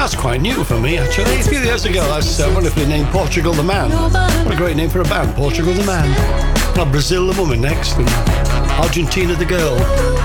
That's quite new for me, actually. A few years ago, I was wonderfully named Portugal the Man. What a great name for a band, Portugal the Man. Now Brazil the Woman next, and Argentina the Girl.